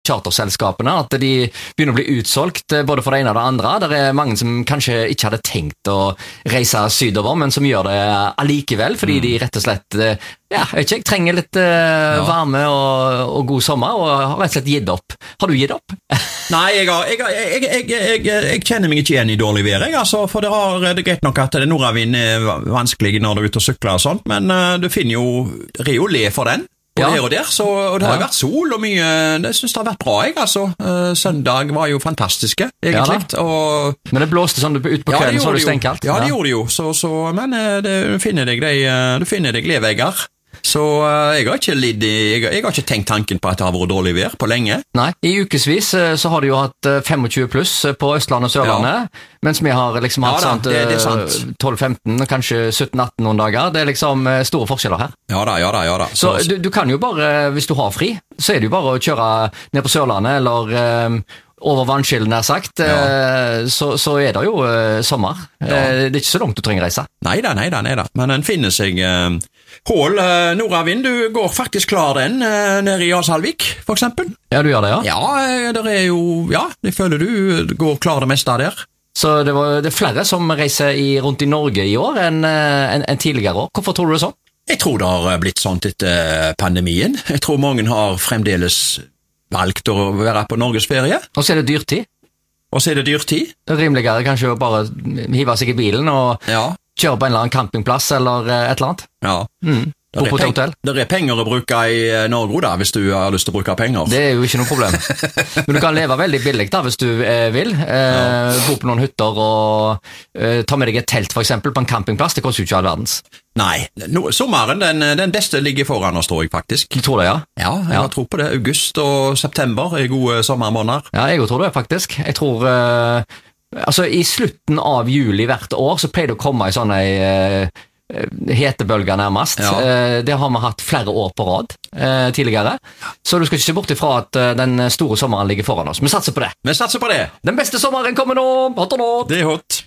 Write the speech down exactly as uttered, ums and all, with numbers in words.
charterselskapene, at de begynner å bli utsolgt både for det ene og det andre. Det er mange som kanskje ikke hadde tenkt å reise sydover, men som gjør det allikevel, fordi mm. de rett og slett, ja, jeg vet ikke, jeg trenger litt uh, ja. varme og, og god sommer, og har rett og slett gitt opp. Har du gitt opp? Nei, jeg, har, jeg, jeg, jeg, jeg, jeg kjenner meg ikke igjen i dårlig vær, jeg, altså, for det, har, det er greit nok at det nordavind er vanskelig når du er ute og sykler og sånt, men uh, du finner jo, det er jo le for den. Og ja. her og der, så, og det har jo ja. vært sol og mye, det synes det har vært bra, jeg, altså. Uh, søndag var jo fantastiske, egentlig. Ja, og, men det blåste sånn ut på kvelden, ja, så var det stenkalt. Ja, det gjorde det jo, så, så, men det, du finner deg, de, du finner deg levegger. Så uh, jeg har ikke lidd i, jeg, jeg har ikke tenkt tanken på at det har vært dårlig vær på lenge. Nei, i ukesvis så har du jo hatt tjuefem pluss på Østlandet og Sørlandet, ja. mens vi har liksom hatt ja, da, det, det sant. tolv femten, kanskje sytten atten noen dager. Det er liksom store forskjeller her. Ja da, ja da, ja da. Så, så du, du kan jo bare, hvis du har fri, så er det jo bare å kjøre ned på Sørlandet, eller um, over vannskillen er sagt, ja. så, så er det jo uh, sommer. Ja. Det er ikke så langt du trenger reise. Neida, neida, neida. Men den finner seg... Uh, Hål, uh, nordavind, du går faktisk klar den uh, nede i Asalvik, for eksempel. Ja, du gjør det, ja? Ja, det er jo, ja, det føler du går klar det meste der. Så det, var, det er flere som reiser i, rundt i Norge i år enn en, en tidligere år. Hvorfor tror du det sånn? Jeg tror det har blitt sånn etter pandemien. Jeg tror mange har fremdeles valgt å være på Norges ferie. Og så er det dyrtid. Og så er det dyrtid. Det er rimeligere kanskje å bare hive seg i bilen og... Ja. Kjøre på en eller annen campingplass eller et eller annet. Ja. Mm. Bo på et hotell. Det er penger å bruke i Norge da, hvis du har lyst til å bruke penger. Det er jo ikke noe problem. Men du kan leve veldig billig da, hvis du eh, vil. Eh, ja. Bo på noen hytter og eh, ta med deg et telt for eksempel på en campingplass. Det koster jo ikke all verdens. Nei, no, sommeren, den, den beste ligger foran oss, tror jeg faktisk. Du tror det, ja? Ja, jeg ja. tror på det. August og september er gode sommermåneder. Ja, jeg tror det faktisk. Jeg tror... Eh, Altså, i slutten av juli hvert år så pleier det å komme i sånne uh, hetebølger nærmest. Ja. Uh, det har vi hatt flere år på rad uh, tidligere. Så du skal ikke se bort ifra at uh, den store sommeren ligger foran oss. Vi satser på det. Vi satser på det. Den beste sommeren kommer nå. Hot or not. Det er hot.